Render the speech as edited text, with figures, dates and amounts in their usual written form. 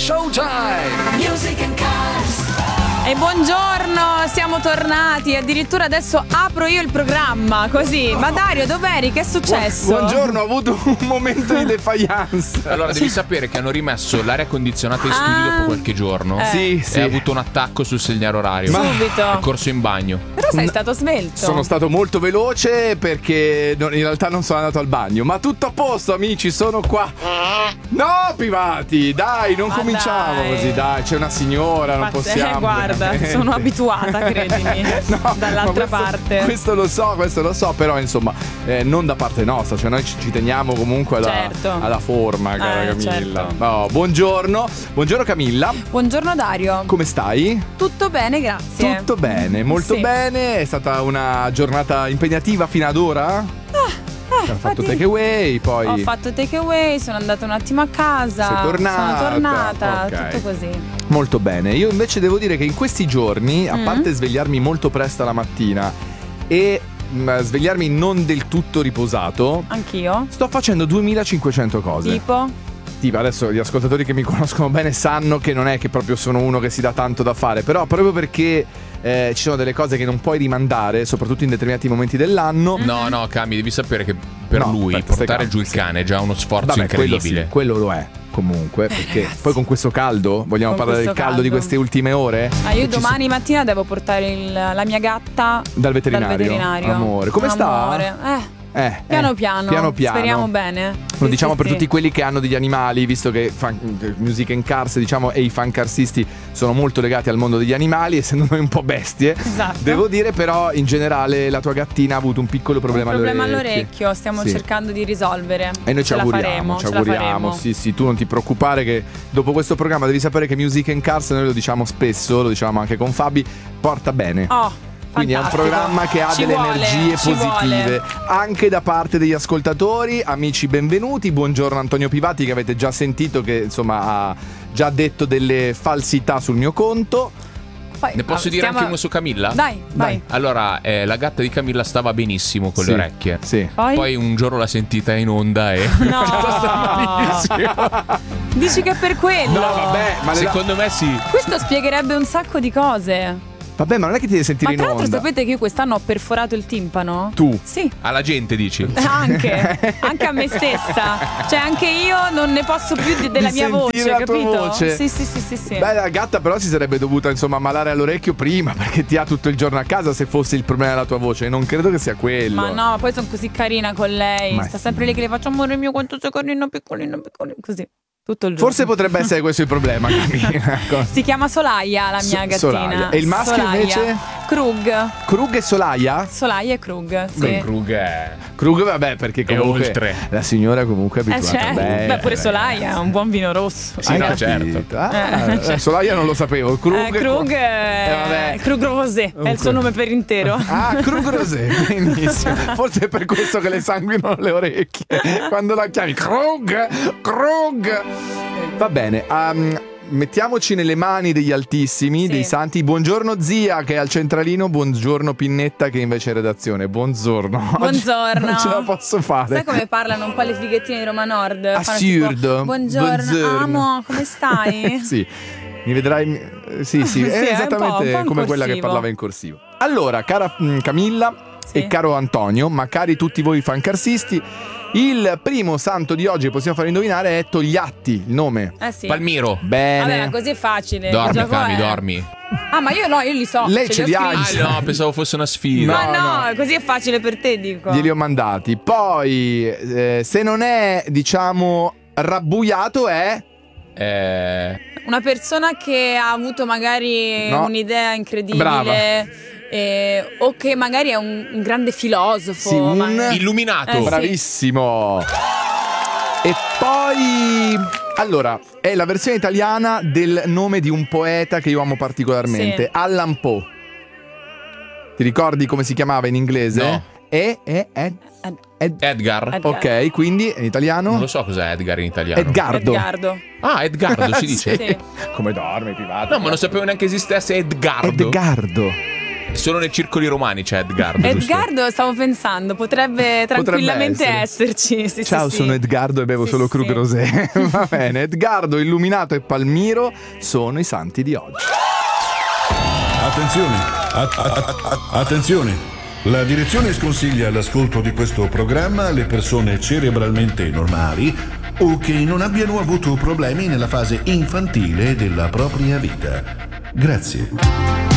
Showtime. Music and Cars. E buongiorno, siamo tornati. Addirittura adesso apro io il programma. Così. Ma Dario, dov'eri? Che è successo? Buongiorno, ho avuto un momento di defiance. Allora, devi sapere che hanno rimesso l'aria condizionata in studio dopo qualche giorno. Sì, E ha avuto un attacco sul segnale orario. Subito. È corso in bagno. Però sei stato svelto. Sono stato molto veloce perché in realtà non sono andato al bagno. Ma tutto a posto, amici, sono qua. No, privati, dai, non Ma cominciamo dai. così, dai, c'è una signora, non possiamo. Guarda, sono abituata, credimi. No, dall'altra ma parte. Questo lo so, però insomma, non da parte nostra, cioè noi ci teniamo comunque alla forma, cara Camilla. Certo. No, buongiorno Camilla. Buongiamo Dario. Come stai? Tutto bene, grazie. Tutto bene, molto Sì. bene. È stata una giornata impegnativa fino ad ora? Ho fatto take away, poi Ho fatto take away, sono andata un attimo a casa. Sei tornata. Sono tornata, Ok. tutto così. molto bene. Io invece devo dire che in questi giorni, a parte svegliarmi molto presto la mattina e svegliarmi non del tutto riposato, Anch'io. sto facendo 2500 cose. Tipo, adesso gli ascoltatori che mi conoscono bene sanno che non è che proprio sono uno che si dà tanto da fare, però proprio perché ci sono delle cose che non puoi rimandare, soprattutto in determinati momenti dell'anno. No, Cami, devi sapere che per lui aspetta, portare stai giù il cane è già uno sforzo Vabbè, incredibile. quello lo è comunque, perché poi con questo caldo, vogliamo Con parlare del questo caldo di caldo. queste ultime ore? Io Che ci domani mattina devo portare la mia gatta dal veterinario. Amore, come sta? Amore. Piano piano. Speriamo bene. Lo diciamo Sì, per sì. tutti quelli che hanno degli animali, visto che Music and Cars, diciamo, e i fancarsisti sono molto legati al mondo degli animali, essendo noi un po' bestie. Esatto. Devo dire però, in generale, la tua gattina ha avuto un piccolo problema all'orecchio. Stiamo Sì. cercando di risolvere. E noi ci Ce la auguriamo, faremo. Sì, tu non ti preoccupare che dopo questo programma devi sapere che Music and Cars, noi lo diciamo spesso, lo diciamo anche con Fabi, porta bene. Quindi Fantastico. è un programma che ha Ci delle vuole, energie ci positive vuole. anche da parte degli ascoltatori. Amici, benvenuti. Buongiorno Antonio Pivati, che avete già sentito, che insomma ha già detto delle falsità sul mio conto. Poi, Ne posso dire anche uno su Camilla? Dai, vai. Allora, la gatta di Camilla stava benissimo con le orecchie. Sì. Poi? Un giorno l'ha sentita in onda e No. Dici che è per quello? No, vabbè, ma secondo me sì. Questo spiegherebbe un sacco di cose. Vabbè, ma non è che ti devi sentire Ma in tra l'altro onda. sapete che io quest'anno ho perforato il timpano? Tu? Sì. Alla gente dici? Anche a me stessa. Cioè anche io non ne posso più della Di mia voce, sentire la tua capito? voce. Sì. Beh, la gatta però si sarebbe dovuta insomma ammalare all'orecchio prima, perché ti ha tutto il giorno a casa se fosse il problema della tua voce. Non credo che sia quello. Ma no, poi sono così carina con lei. Ma Sta sì. sempre lì che le faccio amore mio quanto sei carino, piccolino, così. Tutto il giorno. Forse potrebbe essere questo il problema, Camilla. Si chiama Solaia la mia gattina. Solaia. E il maschio Solaia. invece? Krug. Krug e Solaia? Solaia e Krug, sì. Beh, Krug è... Krug, vabbè, perché comunque oltre. la signora comunque è abituata. Certo. Beh, pure Solaia è un buon vino rosso. Sì, Hai no, capito? certo. Solaia non lo sapevo. Krug, Krug vabbè. Krug Rosé è il suo nome per intero. Ah, Krug Rosé, benissimo. Forse è per questo che le sanguinano le orecchie quando la chiami Krug. Va bene, mettiamoci nelle mani degli altissimi, Sì. dei santi. Buongiorno zia che è al centralino, buongiorno Pinnetta che invece è in redazione. Buongiorno. Buongiorno. Non ce la posso fare. Sai come parlano un po' le fighettine di Roma Nord? Fanno Assurdo. tipo, Buongiorno, amo, come stai? Sì, mi vedrai. Sì, Sì, è è esattamente un po' in come quella che corsivo. parlava in corsivo. Allora, cara Camilla e caro Antonio, ma cari tutti voi fancarsisti, il primo santo di oggi che possiamo far indovinare è Togliatti, il nome. Sì. Palmiro. Bene. Vabbè, ma così è facile. Dormi, Il gioco Cami, è- dormi. Ah, ma io li so. Lei ce li ha. scritti. No, pensavo fosse una sfida. Ma no, così è facile per te, dico. Glieli ho mandati. Poi, se non è, diciamo, rabbuiato è... Una persona che ha avuto magari No. un'idea incredibile. Brava. O che magari è un grande filosofo. Sì, Illuminato. Sì. Bravissimo. E poi... Allora, è la versione italiana del nome di un poeta che io amo particolarmente, Sì. Allan Poe. Ti ricordi come si chiamava in inglese? No. Edgar. Ok, quindi in italiano? Non lo so cos'è Edgar in italiano. Edgardo. Ah, Edgardo si dice. Sì. Come dormi, privato? No, ma non sapevo neanche esistesse Edgardo. Edgardo. Solo nei circoli romani c'è Edgardo. Edgardo, stavo pensando, potrebbe tranquillamente esserci. Sì, ciao, sono Edgardo e bevo solo Krug Rosé. Va bene, Edgardo, Illuminato e Palmiro sono i santi di oggi. Attenzione! La direzione sconsiglia l'ascolto di questo programma alle persone cerebralmente normali o che non abbiano avuto problemi nella fase infantile della propria vita. Grazie.